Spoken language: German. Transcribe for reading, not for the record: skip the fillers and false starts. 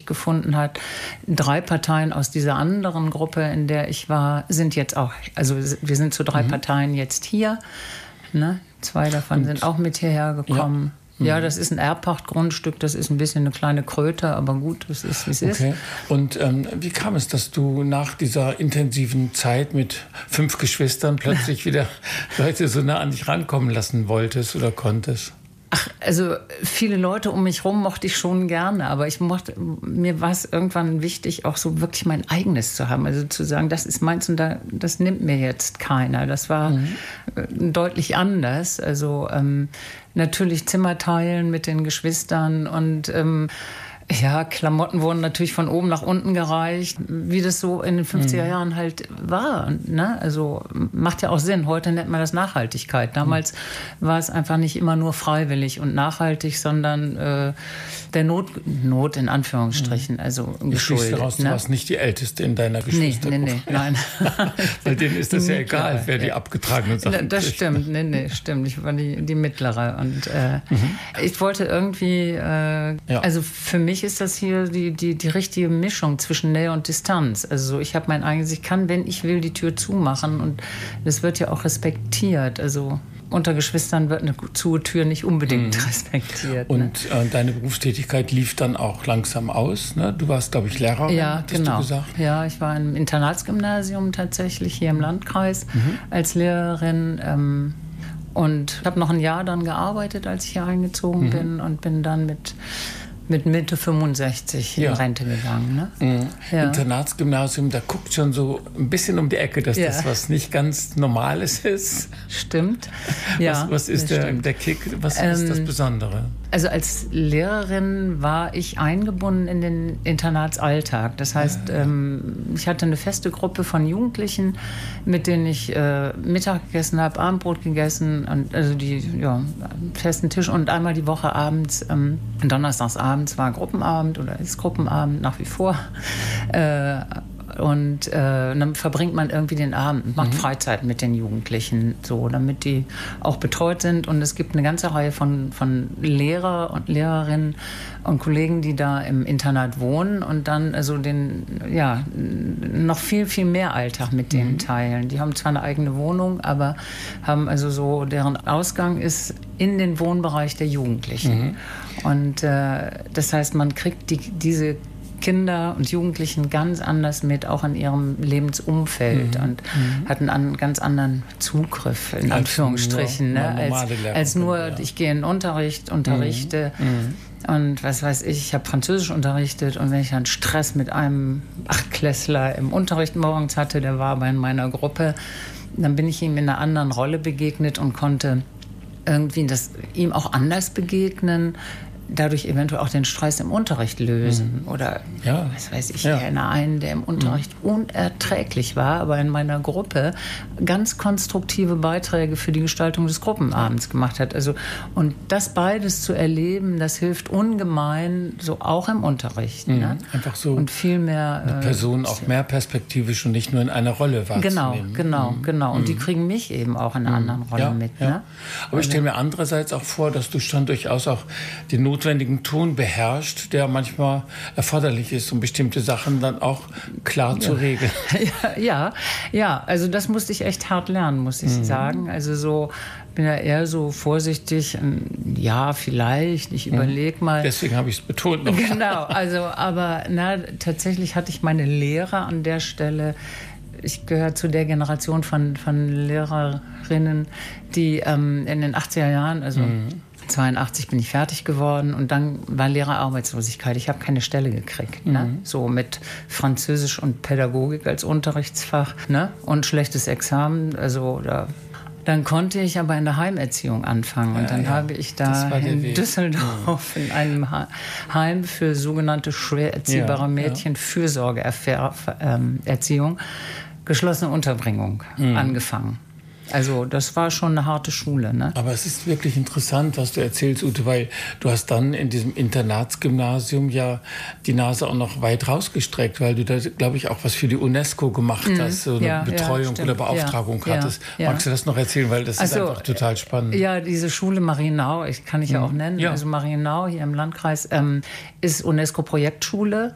stattgefunden hat. 3 Parteien aus dieser anderen Gruppe, in der ich war, sind jetzt auch, also wir sind zu 3 Parteien jetzt hier. Ne? 2 davon sind auch mit hierher gekommen. Ja, das ist ein Erbpachtgrundstück, das ist ein bisschen eine kleine Kröte, aber gut, das ist, wie es ist. Und wie kam es, dass du nach dieser intensiven Zeit mit 5 Geschwistern plötzlich wieder Leute so nah an dich rankommen lassen wolltest oder konntest? Ach, also viele Leute um mich rum mochte ich schon gerne, aber mir war es irgendwann wichtig, auch so wirklich mein eigenes zu haben. Also zu sagen, das ist meins und das nimmt mir jetzt keiner. Das war deutlich anders. Also natürlich Zimmer teilen mit den Geschwistern und ja, Klamotten wurden natürlich von oben nach unten gereicht, wie das so in den 50er Jahren halt war. Ne? Also macht ja auch Sinn. Heute nennt man das Nachhaltigkeit. Damals war es einfach nicht immer nur freiwillig und nachhaltig, sondern der Not in Anführungsstrichen, also geschuldet. Daraus, du warst nicht die Älteste in deiner Geschwistergruppe. Nee, nein. Bei denen ist das ja egal, wer die abgetragenen Sachen Das stimmt, stimmt. Ich war die Mittlere. Und ich wollte irgendwie, also für mich ist das hier die richtige Mischung zwischen Nähe und Distanz. Also ich habe mein eigenes, ich kann, wenn ich will, die Tür zumachen und das wird ja auch respektiert. Also unter Geschwistern wird eine Tür nicht unbedingt respektiert. Und deine Berufstätigkeit lief dann auch langsam aus, ne? Du warst, glaube ich, Lehrerin, hattest du gesagt? Ja, ich war im Internatsgymnasium tatsächlich hier im Landkreis als Lehrerin. Und habe noch ein Jahr dann gearbeitet, als ich hier eingezogen bin und bin dann mit Mitte 65 in Rente gegangen. Ne? Internatsgymnasium, da guckt schon so ein bisschen um die Ecke, dass das was nicht ganz Normales ist. Stimmt. Ja, was ist der Kick? Was ist das Besondere? Also als Lehrerin war ich eingebunden in den Internatsalltag. Das heißt, ich hatte eine feste Gruppe von Jugendlichen, mit denen ich Mittag gegessen habe, Abendbrot gegessen, und also festen Tisch, und einmal die Woche abends, donnerstags abends war Gruppenabend oder ist Gruppenabend nach wie vor. Und dann verbringt man irgendwie den Abend und macht Freizeit mit den Jugendlichen, so, damit die auch betreut sind. Und es gibt eine ganze Reihe von Lehrer und Lehrerinnen und Kollegen, die da im Internat wohnen und dann also noch viel, viel mehr Alltag mit denen teilen. Die haben zwar eine eigene Wohnung, aber haben also so, deren Ausgang ist in den Wohnbereich der Jugendlichen. Und das heißt, man kriegt diese Kinder und Jugendlichen ganz anders mit, auch in ihrem Lebensumfeld und hat einen ganz anderen Zugriff, in Anführungsstrichen, als nur ich gehe in den Unterricht, unterrichte und was weiß ich habe Französisch unterrichtet, und wenn ich dann Stress mit einem Achtklässler im Unterricht morgens hatte, der war aber in meiner Gruppe, dann bin ich ihm in einer anderen Rolle begegnet und konnte irgendwie ihm auch anders begegnen, dadurch eventuell auch den Stress im Unterricht lösen. Oder, was weiß ich, kenne einen, der im Unterricht unerträglich war, aber in meiner Gruppe ganz konstruktive Beiträge für die Gestaltung des Gruppenabends gemacht hat. Also, und das beides zu erleben, das hilft ungemein, so auch im Unterricht. Ne? Einfach so und viel mehr eine Person auch mehr perspektivisch und nicht nur in einer Rolle wahrzunehmen. Genau. Und die kriegen mich eben auch in einer anderen Rolle mit. Ne? Aber ich stelle mir andererseits auch vor, dass du schon durchaus auch die notwendigen Ton beherrscht, der manchmal erforderlich ist, um bestimmte Sachen dann auch klar zu regeln. Ja, also das musste ich echt hart lernen, muss ich sagen. Also so, bin ja eher so vorsichtig, ja, vielleicht, ich überlege mal. Deswegen habe ich es betont. Genau, also, aber tatsächlich hatte ich meine Lehrer an der Stelle. Ich gehöre zu der Generation von Lehrerinnen, die in den 80er Jahren, also 82 bin ich fertig geworden, und dann war Lehrerarbeitslosigkeit. Ich habe keine Stelle gekriegt. Ne? So mit Französisch und Pädagogik als Unterrichtsfach, ne? Und schlechtes Examen. Also dann konnte ich aber in der Heimerziehung anfangen. Und dann habe ich da in Düsseldorf in einem Heim für sogenannte schwer erziehbare Mädchen Fürsorgeerziehung, geschlossene Unterbringung angefangen. Also das war schon eine harte Schule. Ne? Aber es ist wirklich interessant, was du erzählst, Ute, weil du hast dann in diesem Internatsgymnasium ja die Nase auch noch weit rausgestreckt, weil du da, glaube ich, auch was für die UNESCO gemacht hast, so eine Betreuung oder Beauftragung hattest. Magst du das noch erzählen, weil das ist einfach total spannend. Ja, diese Schule Marienau, kann ich ja auch nennen, also Marienau hier im Landkreis, ist UNESCO-Projektschule.